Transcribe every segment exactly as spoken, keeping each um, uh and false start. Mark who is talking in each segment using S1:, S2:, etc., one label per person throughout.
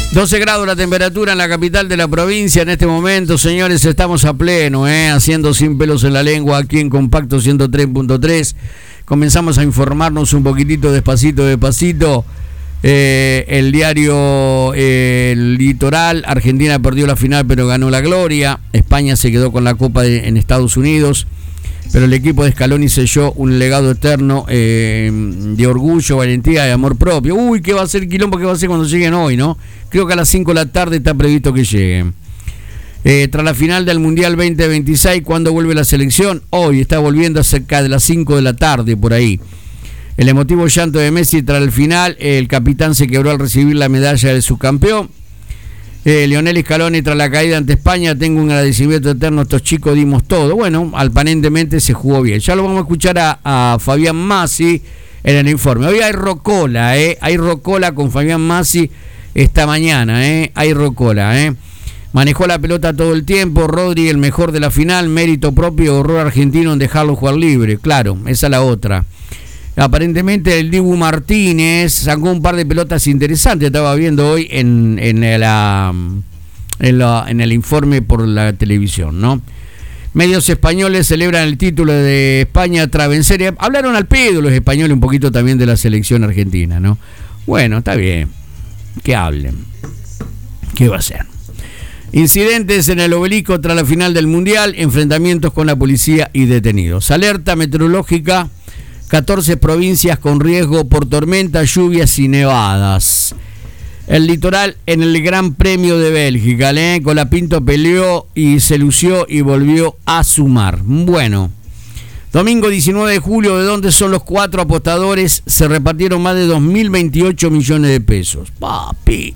S1: doce grados la temperatura en la capital de la provincia en este momento, señores, estamos a pleno, ¿eh? haciendo sin pelos en la lengua aquí en Compacto ciento tres punto tres. Comenzamos a informarnos un poquitito despacito, despacito. Eh, el diario eh, El Litoral, Argentina perdió la final pero ganó la gloria. España se quedó con la copa de, en Estados Unidos, pero el equipo de Scaloni selló un legado eterno eh, de orgullo, valentía y amor propio. Uy, ¿qué va a ser quilombo? ¿Qué va a ser cuando lleguen hoy, no? Creo que a las cinco de la tarde está previsto que lleguen. Eh, tras la final del Mundial veinte veintiséis, ¿cuándo vuelve la selección? Hoy está volviendo cerca de las cinco de la tarde, por ahí. El emotivo llanto de Messi tras el final, el capitán se quebró al recibir la medalla de subcampeón. Eh, Lionel Scaloni tras la caída ante España, tengo un agradecimiento eterno, estos chicos dimos todo. Bueno, aparentemente se jugó bien. Ya lo vamos a escuchar a, a Fabián Massi en el informe. Hoy hay rocola, eh, hay rocola con Fabián Massi esta mañana, eh, hay rocola, eh. Manejó la pelota todo el tiempo, Rodri el mejor de la final, mérito propio, horror argentino en dejarlo jugar libre. Claro, esa es la otra. Aparentemente el Dibu Martínez sacó un par de pelotas interesantes, estaba viendo hoy en, en, la, en, la, en el informe por la televisión, ¿no? Medios españoles celebran el título de España tras vencer. Hablaron al pedo los españoles un poquito también de la selección argentina, ¿no? Bueno, está bien, que hablen. ¿Qué va a ser? Incidentes en el Obelisco tras la final del Mundial, enfrentamientos con la policía y detenidos. Alerta meteorológica, catorce provincias con riesgo por tormentas, lluvias y nevadas. El Litoral en el Gran Premio de Bélgica, ¿eh? Colapinto peleó y se lució y volvió a sumar. Bueno, domingo diecinueve de julio, ¿de dónde son los cuatro apostadores? Se repartieron más de dos mil veintiocho millones de pesos. Papito.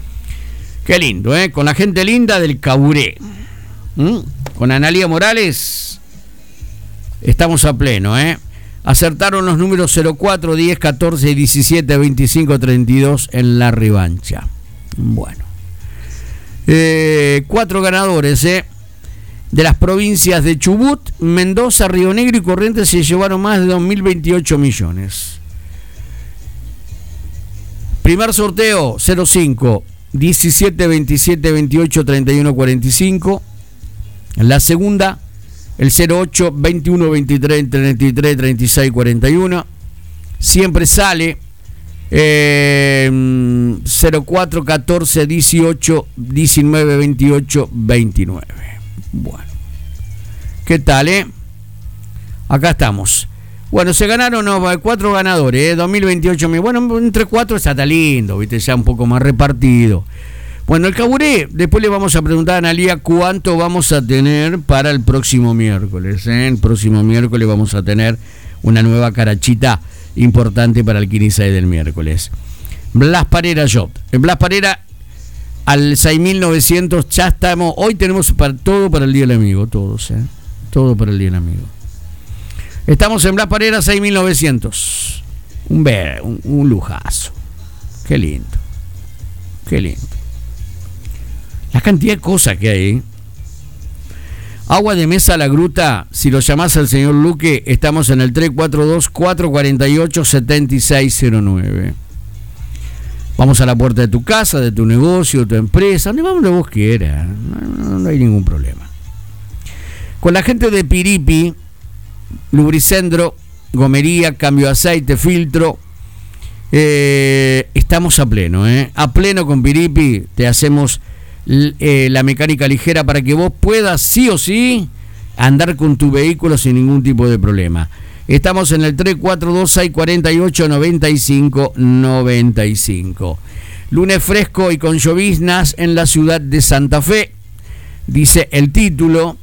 S1: Qué lindo, ¿eh? Con la gente linda del Caburé. ¿Mm? Con Analía Morales estamos a pleno, ¿eh? Acertaron los números cero, cuatro, diez, catorce, diecisiete, veinticinco, treinta y dos en la revancha. Bueno. Eh, cuatro ganadores, ¿eh? De las provincias de Chubut, Mendoza, Río Negro y Corrientes se llevaron más de dos mil veintiocho millones. Primer sorteo, cero cinco, diecisiete, veintisiete, veintiocho, treinta y uno, cuarenta y cinco. La segunda, el cero ocho, veintiuno, veintitrés, treinta y tres, treinta y seis, cuarenta y uno. Siempre sale eh, cero cuatro, catorce, dieciocho, diecinueve, veintiocho, veintinueve. Bueno, ¿qué tal, eh? Acá estamos. Bueno, se ganaron no, cuatro ganadores, eh, dos mil veintiocho mil. Bueno, entre cuatro está lindo, viste, ya un poco más repartido. Bueno, el Caburé, después le vamos a preguntar a Analía cuánto vamos a tener para el próximo miércoles. ¿eh? El próximo miércoles vamos a tener una nueva carachita importante para el quince del miércoles. Blas Parera Yacht. En Blas Parera al seis mil novecientos ya estamos. Hoy tenemos para, todo para el Día del Amigo, todos, ¿eh? Todo para el Día del Amigo. Estamos en Blas Parera seis mil novecientos. Un, ver, un, un lujazo. Qué lindo. Qué lindo. La cantidad de cosas que hay. Agua de mesa a la gruta, si lo llamás al señor Luque, estamos en el tres cuatro dos, cuatro cuatro ocho, siete seis cero nueve. Vamos a la puerta de tu casa, de tu negocio, de tu empresa, donde vamos donde vos quieras. No, no, no hay ningún problema. Con la gente de Piripi, lubricentro, gomería, cambio de aceite, filtro, eh, estamos a pleno, ¿eh? A pleno con Piripi, te hacemos Eh, la mecánica ligera para que vos puedas sí o sí andar con tu vehículo sin ningún tipo de problema. Estamos en el tres cuatro dos, seis cuatro ocho, nueve cinco nueve cinco. Lunes fresco y con lloviznas en la ciudad de Santa Fe. Dice el título: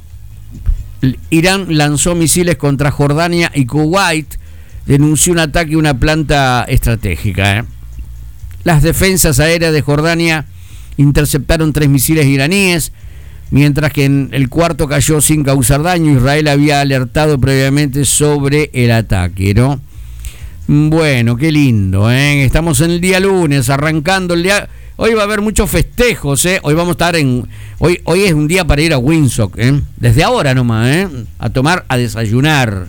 S1: Irán lanzó misiles contra Jordania y Kuwait. Denunció un ataque a una planta estratégica. ¿eh? Las defensas aéreas de Jordania interceptaron tres misiles iraníes, mientras que en el cuarto cayó sin causar daño. Israel había alertado previamente sobre el ataque, ¿no? Bueno, qué lindo, ¿eh? Estamos en el día lunes, arrancando el día. Hoy va a haber muchos festejos, ¿eh? Hoy vamos a estar en. Hoy, hoy es un día para ir a Windsor, ¿eh? Desde ahora nomás, ¿eh? A tomar, a desayunar.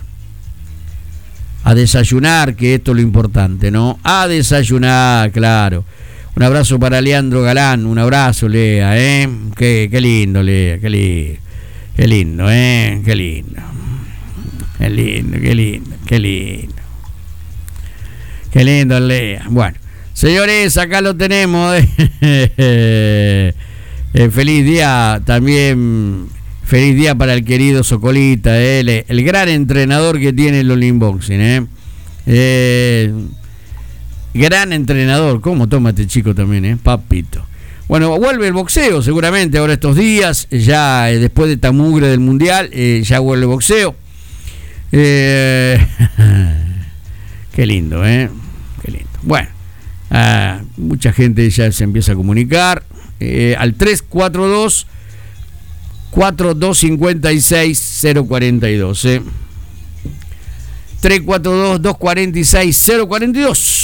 S1: A desayunar, que esto es lo importante, ¿no? A desayunar, claro. Un abrazo para Leandro Galán, un abrazo, Lea, ¿eh? Qué, qué lindo, Lea, qué lindo, qué lindo, ¿eh? Qué lindo, qué lindo, qué lindo, qué lindo, qué lindo, Lea. Bueno, señores, acá lo tenemos, ¿eh? Eh, feliz día también, feliz día para el querido Socolita, ¿eh? el, el gran entrenador que tiene el All-in Boxing, ¿eh? Eh, gran entrenador. ¿Cómo toma este chico también, eh? Papito. Bueno, vuelve el boxeo seguramente ahora estos días, ya eh, después de esta mugre del mundial, eh, ya vuelve el boxeo. Eh, qué lindo, ¿eh? Qué lindo. Bueno, ah, mucha gente ya se empieza a comunicar. Eh, al tres cuatro dos, cuatro dos cinco seis, cero cuatro dos, eh. tres cuatro dos, dos cuatro seis, cero cuatro dos.